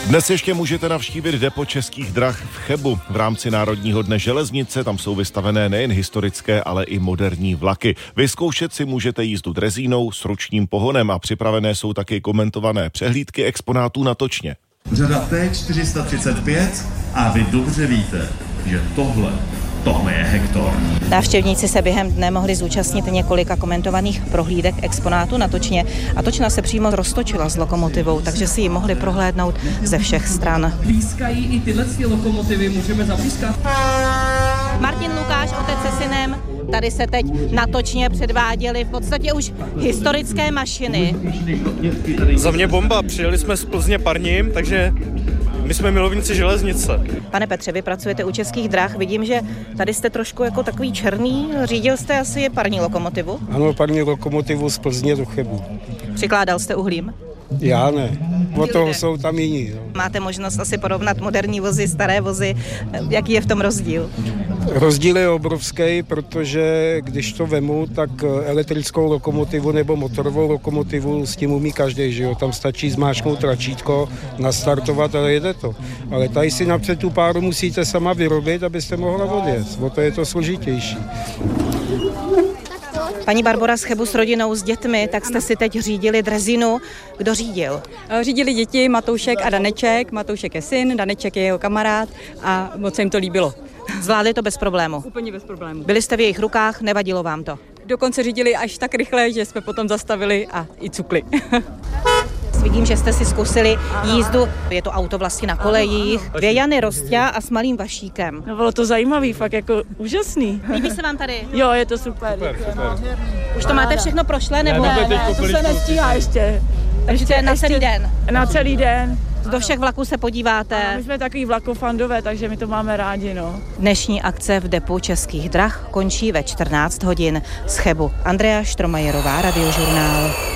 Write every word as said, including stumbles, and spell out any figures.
Dnes ještě můžete navštívit depo Českých drah v Chebu. V rámci Národního dne železnice tam jsou vystavené nejen historické, ale i moderní vlaky. Vyzkoušet si můžete jízdu drezínou s ručním pohonem a připravené jsou taky komentované přehlídky exponátů na točně. Řada T čtyři sta třicet pět a vy dobře víte, že tohle, tohle je Hektor. Návštěvníci se během dne mohli zúčastnit několika komentovaných prohlídek exponátů na točně a točna se přímo roztočila s lokomotivou, takže si ji mohli prohlédnout ze všech stran. Blízkají i tyhle lokomotivy, můžeme zablízkat. Martin Lukáš, otec se synem, tady se teď na točně předváděly v podstatě už historické mašiny. Za mě bomba, přijeli jsme z Plzně parním, takže my jsme milovníci železnice. Pane Petře, vy pracujete u Českých drah, vidím, že tady jste trošku jako takový černý, řídil jste asi parní lokomotivu? Ano, parní lokomotivu z Plzně do Chebu. Přikládal jste uhlím? Já ne, od toho jsou tam jiní. No. Máte možnost asi porovnat moderní vozy, staré vozy, jaký je v tom rozdíl? Rozdíl je obrovský, protože když to vemu, tak elektrickou lokomotivu nebo motorovou lokomotivu s tím umí každý, že jo? Tam stačí zmáčknout tlačítko, nastartovat a jede to. Ale tady si napřed tu páru musíte sama vyrobit, abyste mohla odjet. O to je to složitější. Paní Barbora z Chebu s rodinou, s dětmi, tak jste si teď řídili drezinu. Kdo řídil? Řídili děti, Matoušek a Daneček. Matoušek je syn, Daneček je jeho kamarád a moc se jim to líbilo. Zvládli to bez problému? Úplně bez problému. Byli jste v jejich rukách, nevadilo vám to? Dokonce řídili až tak rychle, že jsme potom zastavili a i cukli. Vidím, že jste si zkusili jízdu, je to auto vlastně na kolejích, dvě Jany Rostia a s malým Vašíkem. No bylo to zajímavý, fakt jako úžasný. Líbí se vám tady? Jo, je to super. Super, super. Už to máte všechno prošlé, nebo? Ne, ne, to se nestíhá ještě. Takže na celý den? Na celý den. Do všech vlaků se podíváte? A my jsme takový vlakofandové, takže my to máme rádi, no. Dnešní akce v depu Českých drah končí ve čtrnáct hodin. Z Chebu Andrea Štromajerová, Radiožurnál.